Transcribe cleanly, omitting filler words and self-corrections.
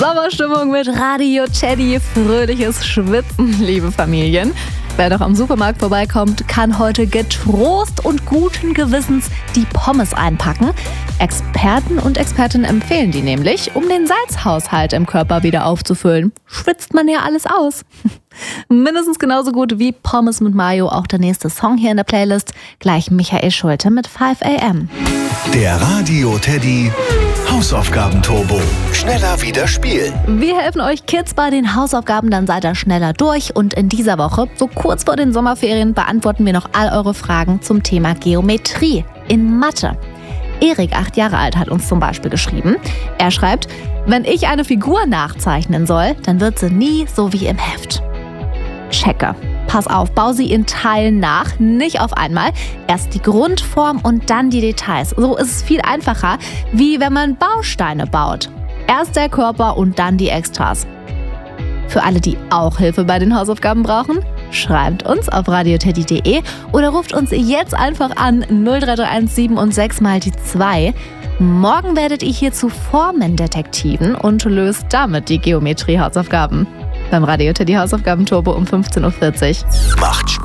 Sommerstimmung mit Radio Teddy, fröhliches Schwitzen, liebe Familien. Wer noch am Supermarkt vorbeikommt, kann heute getrost und guten Gewissens die Pommes einpacken. Experten und Expertinnen empfehlen die nämlich, um den Salzhaushalt im Körper wieder aufzufüllen. Schwitzt man ja alles aus. Mindestens genauso gut wie Pommes mit Mayo auch der nächste Song hier in der Playlist. Gleich Michael Schulte mit 5 AM. Der Radio Teddy Hausaufgaben-Turbo. Schneller wieder spielen. Wir helfen euch Kids bei den Hausaufgaben, dann seid ihr schneller durch. Und in dieser Woche, so kurz vor den Sommerferien, beantworten wir noch all eure Fragen zum Thema Geometrie in Mathe. Erik, 8 Jahre alt, hat uns zum Beispiel geschrieben. Er schreibt, wenn ich eine Figur nachzeichnen soll, dann wird sie nie so wie im Heft. Checke. Pass auf, bau sie in Teilen nach, nicht auf einmal. Erst die Grundform und dann die Details. So ist es viel einfacher, wie wenn man Bausteine baut. Erst der Körper und dann die Extras. Für alle, die auch Hilfe bei den Hausaufgaben brauchen, schreibt uns auf radioteddy.de oder ruft uns jetzt einfach an 0331 7 und 6 mal die 2. Morgen werdet ihr hier zu Formendetektiven und löst damit die Geometrie-Hausaufgaben. Beim Radio Teddy Hausaufgaben-Turbo um 15.40 Uhr. Macht Spaß.